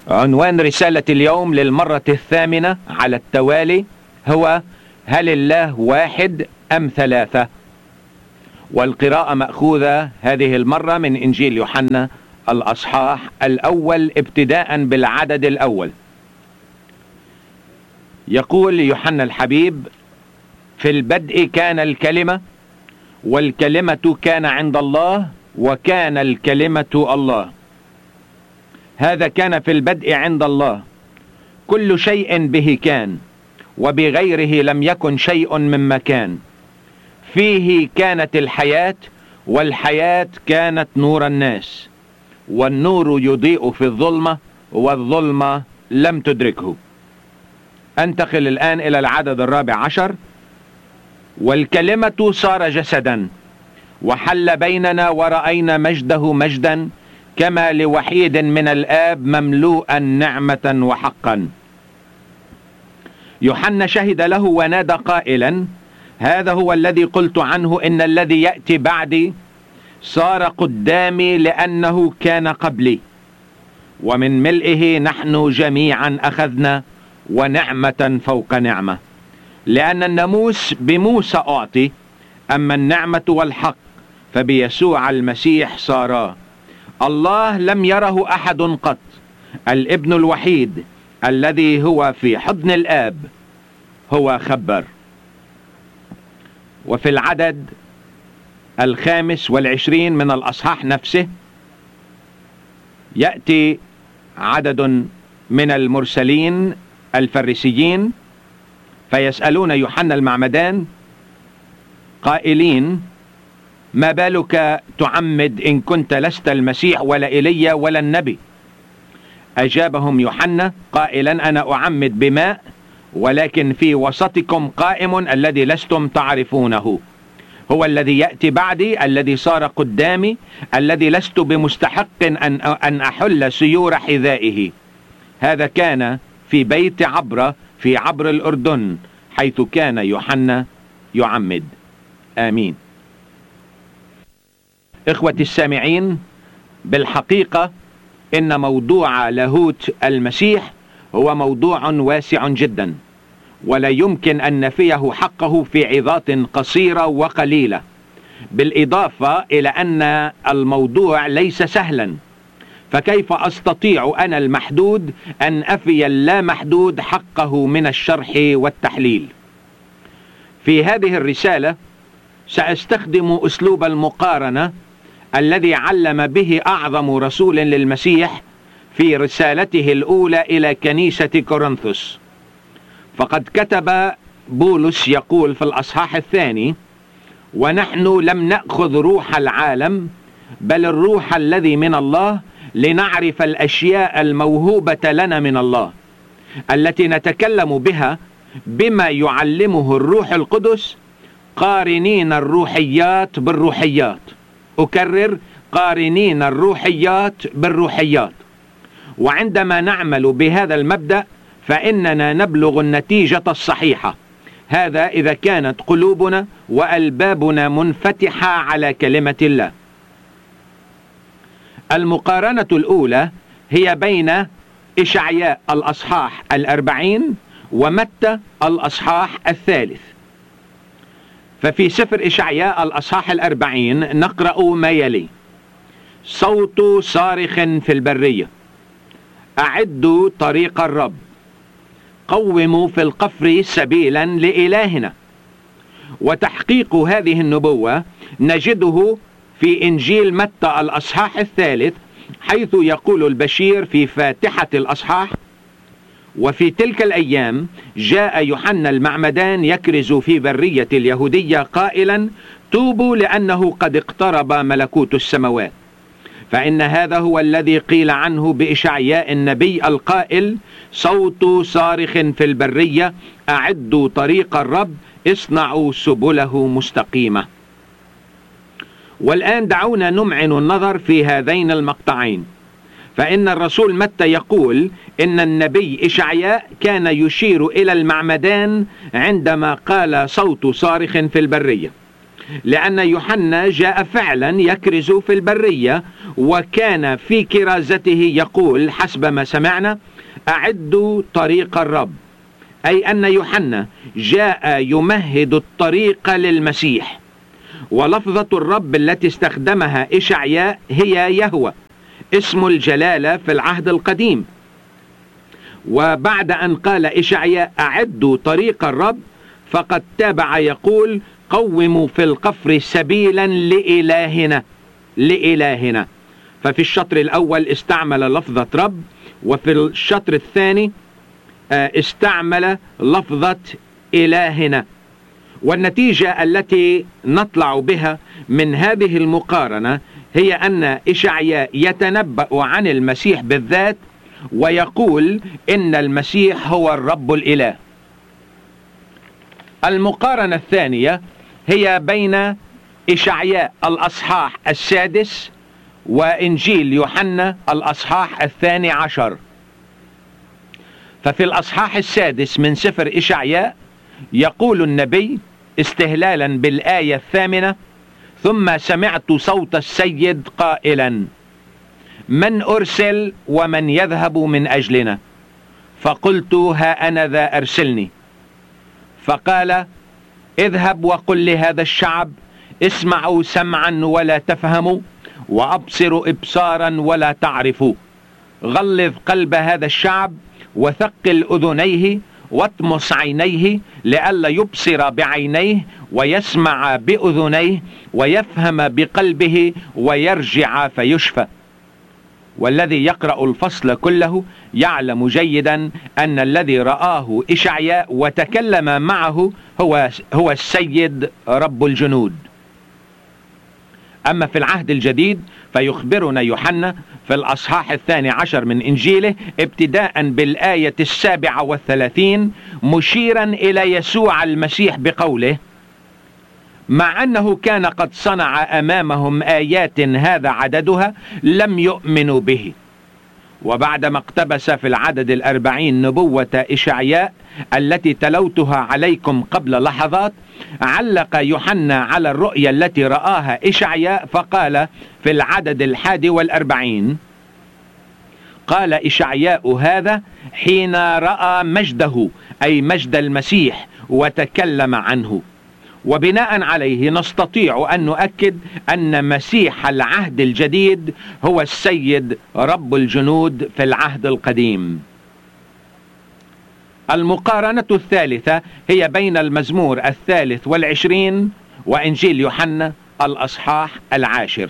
عنوان رسالة اليوم للمرة الثامنة على التوالي هو: هل الله واحد أم ثلاثة؟ والقراءة مأخوذة هذه المرة من إنجيل يوحنا الأصحاح الأول ابتداء بالعدد الأول. يقول يوحنا الحبيب: في البدء كان الكلمة، والكلمة كان عند الله، وكان الكلمة الله. هذا كان في البدء عند الله. كل شيء به كان، وبغيره لم يكن شيء مما كان. فيه كانت الحياة، والحياة كانت نور الناس، والنور يضيء في الظلمة، والظلمة لم تدركه. انتقل الآن إلى العدد 14. والكلمة صار جسدا وحل بيننا، ورأينا مجده مجدا كما لوحيد من الآب، مملوءا نعمة وحقا. يوحنا شهد له ونادى قائلا: هذا هو الذي قلت عنه، إن الذي يأتي بعدي صار قدامي، لأنه كان قبلي. ومن ملئه نحن جميعا أخذنا، ونعمة فوق نعمة. لأن الناموس بموسى أعطي، أما النعمة والحق فبيسوع المسيح صارا. الله لم يره أحد قط، الابن الوحيد الذي هو في حضن الآب هو خبر. وفي العدد 25 من الأصحاح نفسه يأتي عدد من المرسلين الفريسيين فيسألون يوحنا المعمدان قائلين: ما بالك تعمد إن كنت لست المسيح ولا إيليا ولا النبي؟ أجابهم يوحنا قائلا: أنا أعمد بماء، ولكن في وسطكم قائم الذي لستم تعرفونه، هو الذي يأتي بعدي، الذي صار قدامي، الذي لست بمستحق أن أحل سيور حذائه. هذا كان في بيت عبرة في عبر الأردن، حيث كان يوحنا يعمد. آمين. إخوتي السامعين، بالحقيقة إن موضوع لاهوت المسيح هو موضوع واسع جدا، ولا يمكن أن نفيه حقه في عظات قصيرة وقليلة، بالإضافة إلى أن الموضوع ليس سهلا. فكيف أستطيع أنا المحدود أن أفي اللامحدود حقه من الشرح والتحليل؟ في هذه الرسالة سأستخدم أسلوب المقارنة الذي علم به أعظم رسول للمسيح في رسالته الأولى إلى كنيسة كورنثوس. فقد كتب بولس يقول في الأصحاح 2: ونحن لم نأخذ روح العالم، بل الروح الذي من الله، لنعرف الأشياء الموهوبة لنا من الله، التي نتكلم بها بما يعلمه الروح القدس، قارنين الروحيات بالروحيات. أكرر: قارنين الروحيات بالروحيات. وعندما نعمل بهذا المبدأ فإننا نبلغ النتيجة الصحيحة، هذا إذا كانت قلوبنا وألبابنا منفتحة على كلمة الله. المقارنة الأولى هي بين إشعياء الأصحاح 40 ومتى الأصحاح 3. ففي سفر إشعياء الأصحاح 40 نقرأ ما يلي: صوت صارخ في البرية، أعدوا طريق الرب، قوموا في القفر سبيلا لإلهنا. وتحقيق هذه النبوة نجده في إنجيل متى الأصحاح 3، حيث يقول البشير في فاتحة الأصحاح: وفي تلك الأيام جاء يوحنا المعمدان يكرز في برية اليهودية قائلا: توبوا لأنه قد اقترب ملكوت السماوات. فإن هذا هو الذي قيل عنه بإشعياء النبي القائل: صوت صارخ في البرية، أعدوا طريق الرب، اصنعوا سبله مستقيمة. والآن دعونا نمعن النظر في هذين المقطعين. فإن الرسول متى يقول إن النبي إشعياء كان يشير إلى المعمدان عندما قال صوت صارخ في البرية، لأن يوحنا جاء فعلا يكرز في البرية، وكان في كرازته يقول حسب ما سمعنا: أعدوا طريق الرب، أي أن يوحنا جاء يمهد الطريق للمسيح. ولفظة الرب التي استخدمها إشعياء هي يهوه، اسم الجلالة في العهد القديم. وبعد أن قال إشعياء أعدوا طريق الرب، فقد تابع يقول: قوموا في القفر سبيلا لإلهنا. ففي الشطر الأول استعمل لفظة رب، وفي الشطر الثاني استعمل لفظة إلهنا. والنتيجة التي نطلع بها من هذه المقارنة هي أن إشعياء يتنبأ عن المسيح بالذات، ويقول إن المسيح هو الرب الإله. المقارنة الثانية هي بين إشعياء الأصحاح 6 وإنجيل يوحنا الأصحاح 12. ففي الأصحاح 6 من سفر إشعياء يقول النبي استهلالا بالآية 8: ثم سمعت صوت السيد قائلا: من أرسل ومن يذهب من أجلنا؟ فقلت: ها أنا ذا أرسلني. فقال: اذهب وقل لهذا الشعب: اسمعوا سمعا ولا تفهموا، وأبصروا إبصارا ولا تعرفوا. غلظ قلب هذا الشعب، وثقل أذنيه، واطمس عينيه، لئلا يبصر بعينيه، ويسمع بأذنيه، ويفهم بقلبه، ويرجع فيشفى. والذي يقرأ الفصل كله يعلم جيدا أن الذي رآه إشعياء وتكلم معه هو السيد رب الجنود. أما في العهد الجديد فيخبرنا يوحنا في الأصحاح 12 من إنجيله ابتداء بالآية 37 مشيرا إلى يسوع المسيح بقوله: مع أنه كان قد صنع أمامهم آيات هذا عددها لم يؤمنوا به. وبعدما اقتبس في العدد 40 نبوة إشعياء التي تلوتها عليكم قبل لحظات، علق يوحنا على الرؤيا التي رآها إشعياء، فقال في العدد 41: قال إشعياء هذا حين رأى مجده، أي مجد المسيح، وتكلم عنه. وبناء عليه نستطيع أن نؤكد أن مسيح العهد الجديد هو السيد رب الجنود في العهد القديم. المقارنة الثالثة هي بين المزمور 23 وإنجيل يوحنا الأصحاح 10.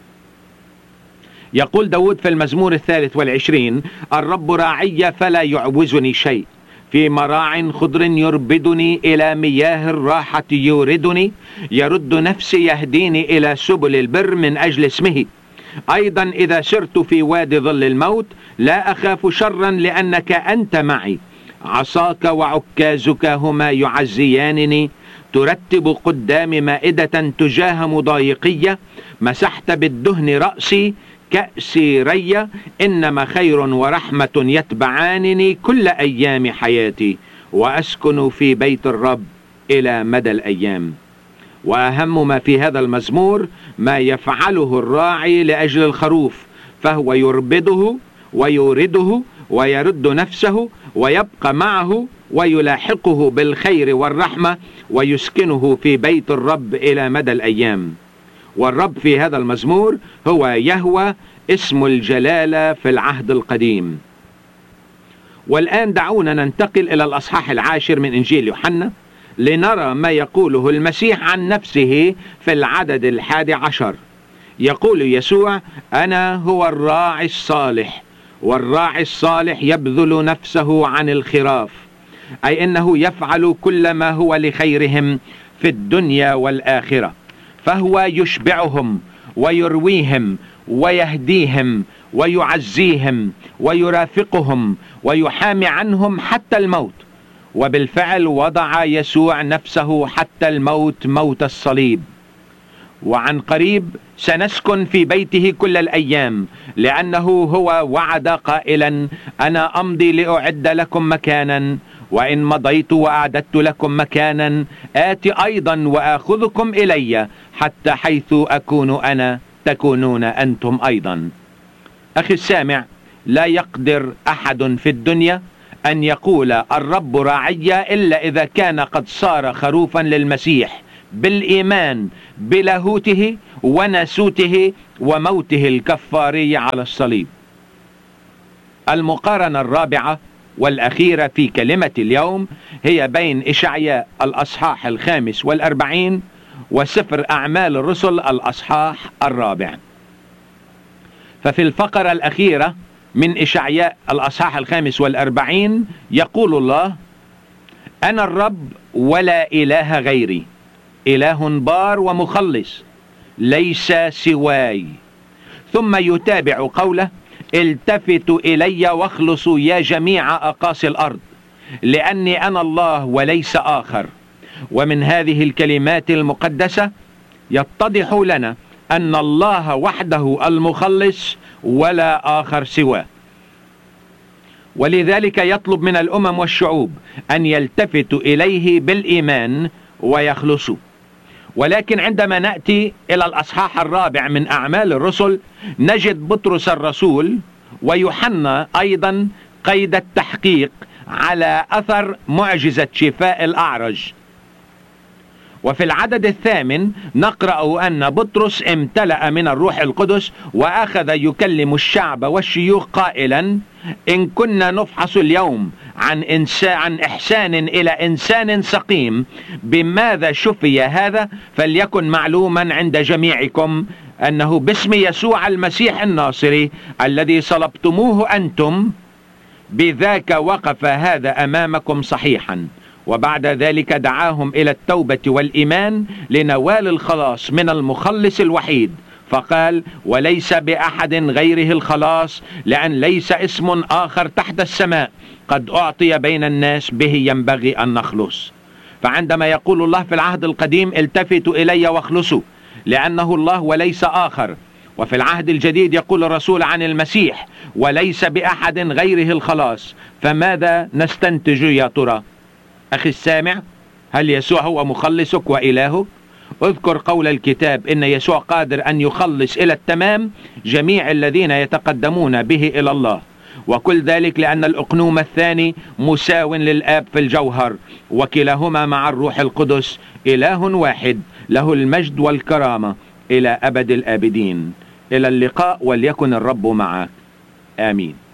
يقول داود في المزمور 23: الرب راعي فلا يعوزني شيء، في مراع خضر يربدني، إلى مياه الراحة يوردني، يرد نفسي يهديني إلى سبل البر من أجل اسمه. أيضا إذا سرت في وادي ظل الموت لا أخاف شرا، لأنك أنت معي، عصاك وعكازك هما يعزيانني. ترتب قدام مائدة تجاه مضايقية، مسحت بالدهن رأسي، كأسي ريا. إنما خير ورحمة يتبعانني كل أيام حياتي، وأسكن في بيت الرب إلى مدى الأيام. وأهم ما في هذا المزمور ما يفعله الراعي لأجل الخروف، فهو يربده ويورده ويرد نفسه، ويبقى معه ويلاحقه بالخير والرحمة، ويسكنه في بيت الرب إلى مدى الأيام. والرب في هذا المزمور هو يهوه، اسم الجلالة في العهد القديم. والآن دعونا ننتقل إلى الأصحاح 10 من إنجيل يوحنا لنرى ما يقوله المسيح عن نفسه في العدد 11. يقول يسوع: أنا هو الراعي الصالح، والراعي الصالح يبذل نفسه عن الخراف، أي أنه يفعل كل ما هو لخيرهم في الدنيا والآخرة، فهو يشبعهم ويرويهم ويهديهم ويعزيهم ويرافقهم ويحامي عنهم حتى الموت. وبالفعل وضع يسوع نفسه حتى الموت، موت الصليب. وعن قريب سنسكن في بيته كل الأيام، لأنه هو وعد قائلا: أنا أمضي لأعد لكم مكانا، وإن مضيت وأعددت لكم مكانا آتي أيضا وآخذكم إلي، حتى حيث أكون أنا تكونون أنتم أيضا. أخي السامع، لا يقدر أحد في الدنيا أن يقول الرب راعي إلا إذا كان قد صار خروفا للمسيح بالإيمان بلاهوته وناسوته وموته الكفاري على الصليب. المقارنة الرابعة والأخيرة في كلمة اليوم هي بين إشعياء الأصحاح 45 وسفر أعمال الرسل الأصحاح 4. ففي الفقرة الأخيرة من إشعياء الأصحاح 45 يقول الله: أنا الرب ولا إله غيري، إله بار ومخلص ليس سواي. ثم يتابع قوله: التفتوا إلي واخلصوا يا جميع أقاصي الأرض، لأني أنا الله وليس آخر. ومن هذه الكلمات المقدسة يتضح لنا أن الله وحده المخلص ولا آخر سواه، ولذلك يطلب من الأمم والشعوب أن يلتفتوا إليه بالإيمان ويخلصوا. ولكن عندما نأتي إلى الأصحاح 4 من أعمال الرسل نجد بطرس الرسول ويوحنا أيضا قيد التحقيق على أثر معجزة شفاء الأعرج. وفي العدد 8 نقرأ أن بطرس امتلأ من الروح القدس وأخذ يكلم الشعب والشيوخ قائلا: إن كنا نفحص اليوم عن إحسان إلى إنسان سقيم بماذا شفي هذا، فليكن معلوما عند جميعكم أنه باسم يسوع المسيح الناصري الذي صلبتموه أنتم، بذاك وقف هذا أمامكم صحيحا. وبعد ذلك دعاهم إلى التوبة والإيمان لنوال الخلاص من المخلص الوحيد، فقال: وليس بأحد غيره الخلاص، لأن ليس اسم آخر تحت السماء قد أعطي بين الناس به ينبغي أن نخلص. فعندما يقول الله في العهد القديم: التفتوا إلي واخلصوا، لأنه الله وليس آخر، وفي العهد الجديد يقول الرسول عن المسيح: وليس بأحد غيره الخلاص، فماذا نستنتج يا ترى؟ أخي السامع، هل يسوع هو مخلصك وإلهك؟ اذكر قول الكتاب إن يسوع قادر أن يخلص إلى التمام جميع الذين يتقدمون به إلى الله، وكل ذلك لأن الأقنوم الثاني مساو للآب في الجوهر، وكلاهما مع الروح القدس إله واحد، له المجد والكرامة إلى أبد الآبدين. إلى اللقاء، وليكن الرب معك. آمين.